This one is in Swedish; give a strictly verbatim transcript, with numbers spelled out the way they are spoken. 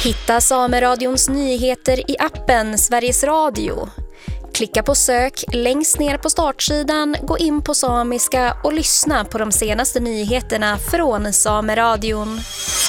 Hitta Sameradions nyheter i appen Sveriges Radio. Klicka på sök längst ner på startsidan, gå in på samiska och lyssna på de senaste nyheterna från Sameradion.